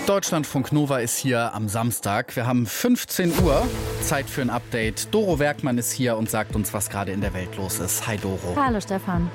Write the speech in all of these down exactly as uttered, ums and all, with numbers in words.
Deutschlandfunk Nova ist hier am Samstag. Wir haben fünfzehn Uhr, Zeit für ein Update. Doro Werkmann ist hier und sagt uns, was gerade in der Welt los ist. Hi Doro. Hallo Stefan.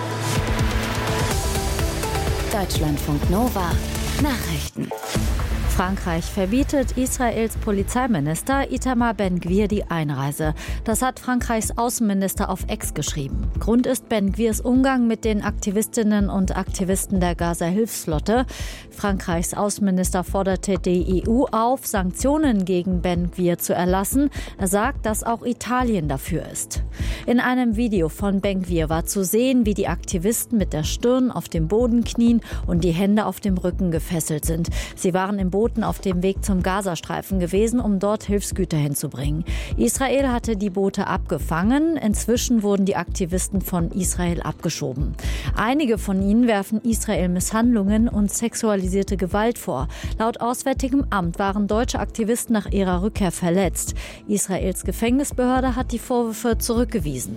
Deutschlandfunk Nova Nachrichten. Frankreich verbietet Israels Polizeiminister Itamar Ben-Gvir die Einreise. Das hat Frankreichs Außenminister auf X geschrieben. Grund ist Ben-Gvirs Umgang mit den Aktivistinnen und Aktivisten der Gaza-Hilfsflotte. Frankreichs Außenminister forderte die E U auf, Sanktionen gegen Ben-Gvir zu erlassen. Er sagt, dass auch Italien dafür ist. In einem Video von Ben-Gvir war zu sehen, wie die Aktivisten mit der Stirn auf dem Boden knien und die Hände auf dem Rücken gefesselt sind. Sie waren im Boden auf dem Weg zum Gazastreifen gewesen, um dort Hilfsgüter hinzubringen. Israel hatte die Boote abgefangen. Inzwischen wurden die Aktivisten von Israel abgeschoben. Einige von ihnen werfen Israel Misshandlungen und sexualisierte Gewalt vor. Laut Auswärtigem Amt waren deutsche Aktivisten nach ihrer Rückkehr verletzt. Israels Gefängnisbehörde hat die Vorwürfe zurückgewiesen.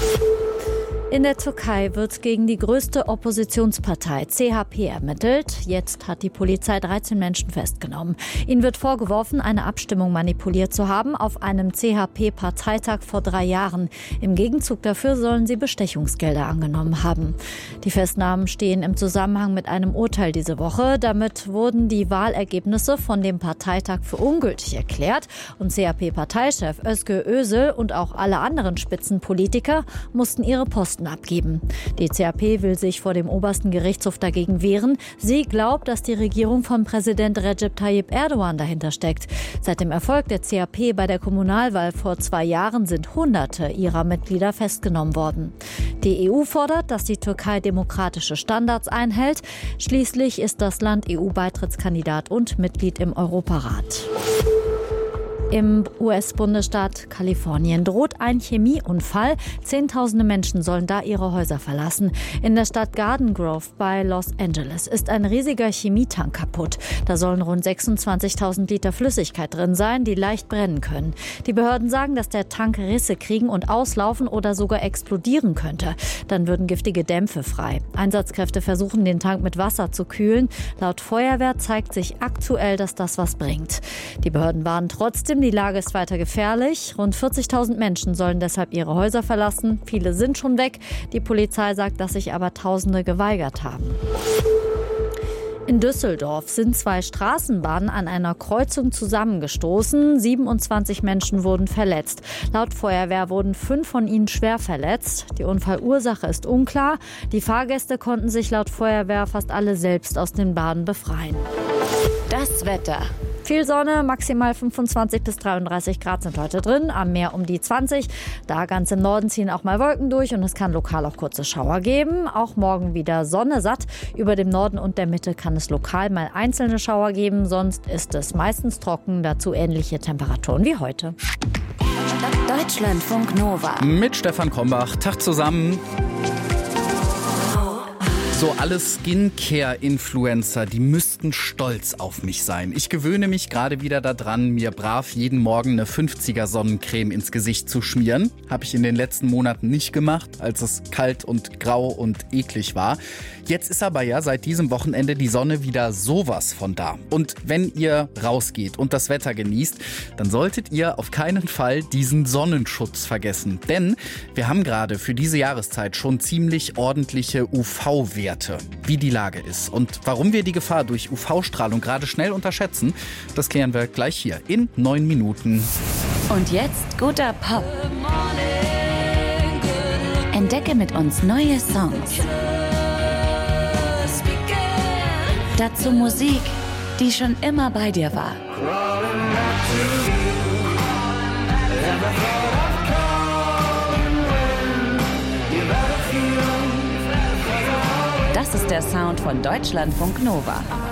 In der Türkei wird gegen die größte Oppositionspartei C H P ermittelt. Jetzt hat die Polizei dreizehn Menschen festgenommen. Ihnen wird vorgeworfen, eine Abstimmung manipuliert zu haben auf einem C H P-Parteitag vor drei Jahren. Im Gegenzug dafür sollen sie Bestechungsgelder angenommen haben. Die Festnahmen stehen im Zusammenhang mit einem Urteil diese Woche. Damit wurden die Wahlergebnisse von dem Parteitag für ungültig erklärt. Und C H P-Parteichef Özgür Özel und auch alle anderen Spitzenpolitiker mussten ihre Posten abgeben. Die C H P will sich vor dem obersten Gerichtshof dagegen wehren. Sie glaubt, dass die Regierung von Präsident Recep Tayyip Erdogan dahinter steckt. Seit dem Erfolg der C H P bei der Kommunalwahl vor zwei Jahren sind Hunderte ihrer Mitglieder festgenommen worden. Die E U fordert, dass die Türkei demokratische Standards einhält. Schließlich ist das Land E U-Beitrittskandidat und Mitglied im Europarat. Im U S-Bundesstaat Kalifornien droht ein Chemieunfall. Zehntausende Menschen sollen da ihre Häuser verlassen. In der Stadt Garden Grove bei Los Angeles ist ein riesiger Chemietank kaputt. Da sollen rund sechsundzwanzigtausend Liter Flüssigkeit drin sein, die leicht brennen können. Die Behörden sagen, dass der Tank Risse kriegen und auslaufen oder sogar explodieren könnte. Dann würden giftige Dämpfe frei. Einsatzkräfte versuchen, den Tank mit Wasser zu kühlen. Laut Feuerwehr zeigt sich aktuell, dass das was bringt. Die Behörden warnen trotzdem, die Lage ist weiter gefährlich. Rund vierzigtausend Menschen sollen deshalb ihre Häuser verlassen. Viele sind schon weg. Die Polizei sagt, dass sich aber Tausende geweigert haben. In Düsseldorf sind zwei Straßenbahnen an einer Kreuzung zusammengestoßen. siebenundzwanzig Menschen wurden verletzt. Laut Feuerwehr wurden fünf von ihnen schwer verletzt. Die Unfallursache ist unklar. Die Fahrgäste konnten sich laut Feuerwehr fast alle selbst aus den Bahnen befreien. Das Wetter. Viel Sonne, maximal fünfundzwanzig bis dreiunddreißig Grad sind heute drin, am Meer um die zwanzig. Da ganz im Norden ziehen auch mal Wolken durch und es kann lokal auch kurze Schauer geben. Auch morgen wieder Sonne satt. Über dem Norden und der Mitte kann es lokal mal einzelne Schauer geben, sonst ist es meistens trocken, dazu ähnliche Temperaturen wie heute. Deutschlandfunk Nova. Mit Stefan Krombach. Tag zusammen. So, alle Skincare-Influencer, die müssten stolz auf mich sein. Ich gewöhne mich gerade wieder daran, mir brav jeden Morgen eine fünfziger Sonnencreme ins Gesicht zu schmieren. Habe ich in den letzten Monaten nicht gemacht, als es kalt und grau und eklig war. Jetzt ist aber ja seit diesem Wochenende die Sonne wieder sowas von da. Und wenn ihr rausgeht und das Wetter genießt, dann solltet ihr auf keinen Fall diesen Sonnenschutz vergessen. Denn wir haben gerade für diese Jahreszeit schon ziemlich ordentliche U V-Werte. Wie die Lage ist und warum wir die Gefahr durch U V-Strahlung gerade schnell unterschätzen, das klären wir gleich hier in neun Minuten. Und jetzt guter Pop. Entdecke mit uns neue Songs. Dazu Musik, die schon immer bei dir war. Das ist der Sound von Deutschlandfunk Nova.